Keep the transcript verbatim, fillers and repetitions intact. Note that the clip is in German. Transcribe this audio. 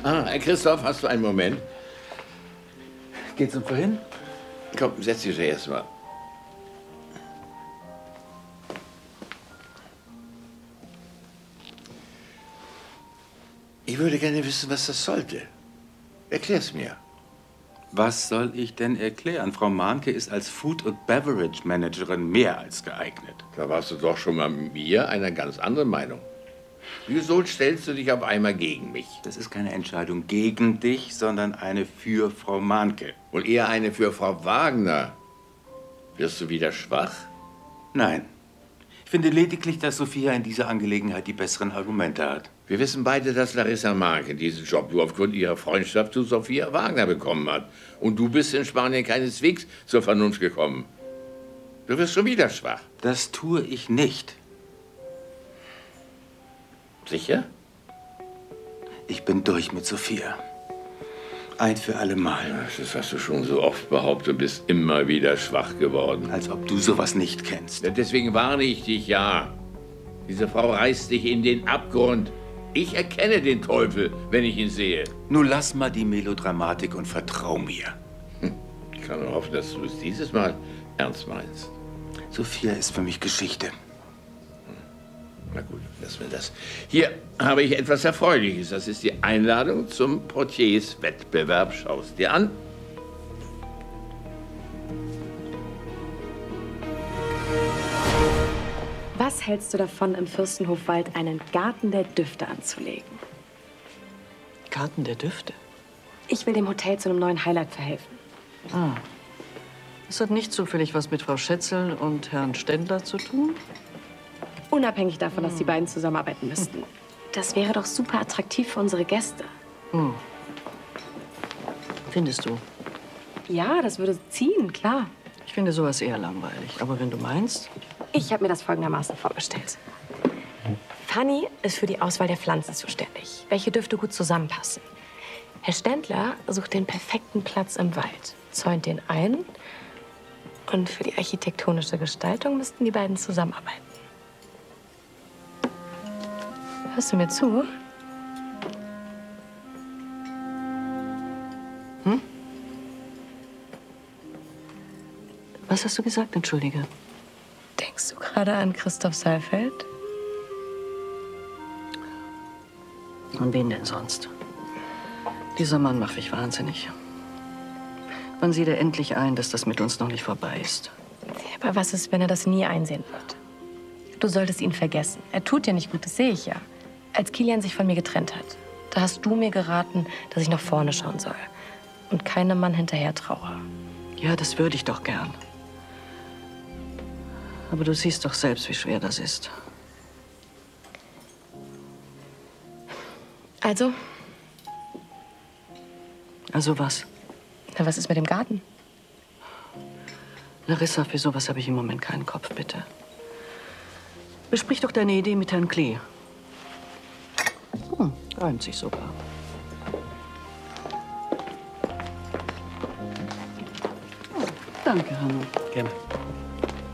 Ah, Christoph, hast du einen Moment? Geht's um vorhin? Komm, setz dich erst mal. Ich würde gerne wissen, was das sollte. Erklär's mir. Was soll ich denn erklären? Frau Mahnke ist als Food- und Beverage-Managerin mehr als geeignet. Da warst du doch schon mal mit mir einer ganz anderen Meinung. Wieso stellst du dich auf einmal gegen mich? Das ist keine Entscheidung gegen dich, sondern eine für Frau Mahnke. Und eher eine für Frau Wagner. Wirst du wieder schwach? Nein. Ich finde lediglich, dass Sophia in dieser Angelegenheit die besseren Argumente hat. Wir wissen beide, dass Larissa Mahnke diesen Job nur aufgrund ihrer Freundschaft zu Sophia Wagner bekommen hat. Und du bist in Spanien keineswegs zur Vernunft gekommen. Du wirst schon wieder schwach. Das tue ich nicht. Sicher? Ich bin durch mit Sophia. Ein für alle Mal. Das hast du schon so oft behauptet, du bist immer wieder schwach geworden. Als ob du sowas nicht kennst. Ja, deswegen warne ich dich, ja. Diese Frau reißt dich in den Abgrund. Ich erkenne den Teufel, wenn ich ihn sehe. Nun lass mal die Melodramatik und vertrau mir. Ich kann nur hoffen, dass du es dieses Mal ernst meinst. Sophia ist für mich Geschichte. Na gut, lassen wir das. Hier habe ich etwas Erfreuliches. Das ist die Einladung zum Portiers-Wettbewerb. Schau es dir an. Was hältst du davon, im Fürstenhofwald einen Garten der Düfte anzulegen? Garten der Düfte? Ich will dem Hotel zu einem neuen Highlight verhelfen. Ah. Das hat nicht zufällig was mit Frau Schätzel und Herrn Ständler zu tun? Unabhängig davon, dass die beiden zusammenarbeiten müssten. Das wäre doch super attraktiv für unsere Gäste. Hm. Findest du? Ja, das würde ziehen, klar. Ich finde sowas eher langweilig. Aber wenn du meinst... Ich habe mir das folgendermaßen vorgestellt. Fanny ist für die Auswahl der Pflanzen zuständig, welche Düfte gut zusammenpassen. Herr Ständler sucht den perfekten Platz im Wald, zäunt den ein. Und für die architektonische Gestaltung müssten die beiden zusammenarbeiten. Hörst du mir zu? Hm? Was hast du gesagt, entschuldige? Denkst du gerade an Christoph Saalfeld? Und wen denn sonst? Dieser Mann macht mich wahnsinnig. Wann sieht er endlich ein, dass das mit uns noch nicht vorbei ist? Aber was ist, wenn er das nie einsehen wird? Du solltest ihn vergessen. Er tut dir nicht gut, das sehe ich ja. Als Kilian sich von mir getrennt hat, da hast du mir geraten, dass ich nach vorne schauen soll und keinem Mann hinterher traue. Ja, das würde ich doch gern. Aber du siehst doch selbst, wie schwer das ist. Also? Also was? Na, was ist mit dem Garten? Larissa, für sowas habe ich im Moment keinen Kopf, bitte. Besprich doch deine Idee mit Herrn Klee. Hm, reimt sich sogar. Oh, danke, Hanno. Gerne.